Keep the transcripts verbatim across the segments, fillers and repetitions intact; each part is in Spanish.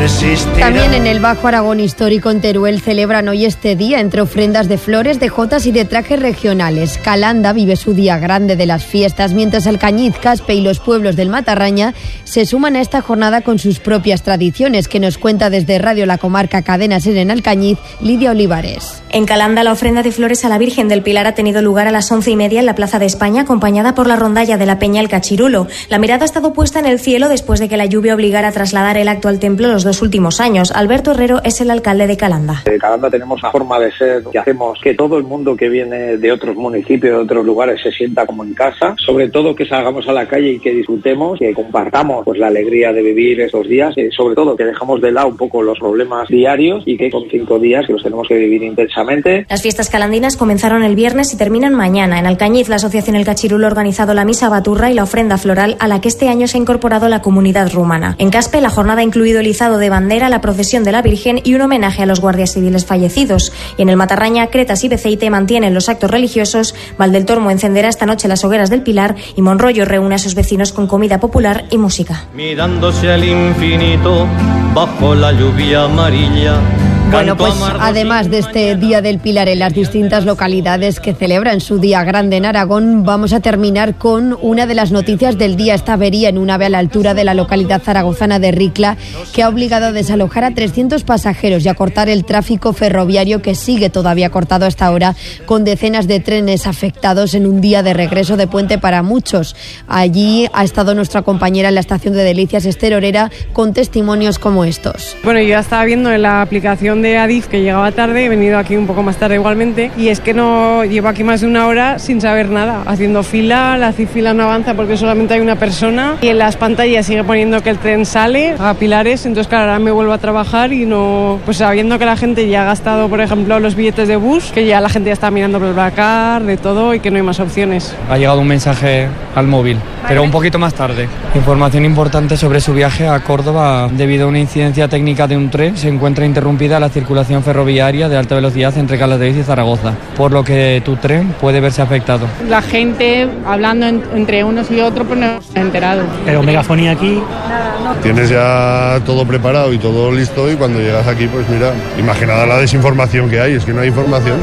existirá. También en el Bajo Aragón histórico en Teruel celebran hoy este día entre ofrendas de flores, de jotas y de trajes regionales. Calanda vive su día grande de las fiestas, mientras Alcañiz, Caspe y los pueblos del Matarraña se suman a esta jornada con sus propias tradiciones, que nos cuenta desde Radio La Comarca Cadena Ser en Alcañiz, Lidia Olivares. En Calanda, la ofrenda de flores a la Virgen del Pilar ha tenido lugar a las once y media en la Plaza de España, acompañada por la rondalla de la Peña El Cachirulo. La mirada ha estado puesta en el cielo después de que la lluvia obligara a trasladar el acto al templo los dos últimos años. Alberto Herrero es el alcalde de Calanda. En Calanda tenemos una forma de ser que hacemos que todo el mundo que viene de otros municipios, de otros lugares, se sienta como en casa. Sobre todo que salgamos a la calle y que disfrutemos, que compartamos pues la alegría de vivir estos días. Eh, sobre todo que dejamos de lado un poco los problemas diarios y que son cinco días que los tenemos que vivir intensamente. Las fiestas calandinas comenzaron el viernes y terminan mañana. En Alcañiz, la Asociación El Cachirulo ha organizado la misa baturra y la ofrenda floral, a la que este año se ha incorporado la comunidad rumana. En Caspe, la jornada ha incluido el izado de bandera, la procesión de la Virgen y un homenaje a los guardias civiles fallecidos. Y en el Matarraña, Cretas y Beceite mantienen los actos religiosos. Valdeltormo encenderá esta noche las hogueras del Pilar y Monroyo reúne a sus vecinos con comida popular y música. Mirándose al infinito bajo la lluvia amarilla. Bueno, pues además de este Día del Pilar en las distintas localidades que celebran su día grande en Aragón, vamos a terminar con una de las noticias del día. Esta avería en un ave a la altura de la localidad zaragozana de Ricla, que ha obligado a desalojar a trescientos pasajeros y a cortar el tráfico ferroviario, que sigue todavía cortado hasta ahora, con decenas de trenes afectados en un día de regreso de puente para muchos. Allí ha estado nuestra compañera en la estación de Delicias, Esther Orera, con testimonios como estos. Bueno, yo ya estaba viendo en la aplicación de Adif que llegaba tarde, he venido aquí un poco más tarde igualmente, y es que no llevo aquí más de una hora sin saber nada, haciendo fila, la fila no avanza porque solamente hay una persona, y en las pantallas sigue poniendo que el tren sale a Pilares. Entonces claro, ahora me vuelvo a trabajar y no, pues sabiendo que la gente ya ha gastado, por ejemplo, los billetes de bus, que ya la gente ya está mirando por el Blacar, de todo, y que no hay más opciones. Ha llegado un mensaje al móvil, pero un poquito más tarde. Información importante sobre su viaje a Córdoba. Debido a una incidencia técnica de un tren, se encuentra interrumpida la circulación ferroviaria de alta velocidad entre Calatrava y Zaragoza, por lo que tu tren puede verse afectado. La gente hablando en, entre unos y otros, pues no se ha enterado. Pero megafonía aquí. Tienes ya todo preparado y todo listo, y cuando llegas aquí, pues mira, imaginada la desinformación que hay, es que no hay información.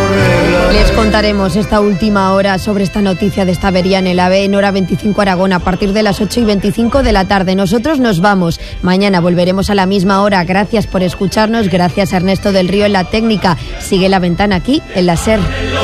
Les contaremos esta última hora sobre esta noticia de esta avería en el AVE en hora veinticinco Aragón a partir de las ocho y veinticinco de la tarde. Nosotros nos vamos. Mañana volveremos a la misma hora. Gracias por escucharnos. Gracias a Ernesto del Río en la técnica. Sigue La Ventana aquí en la SER.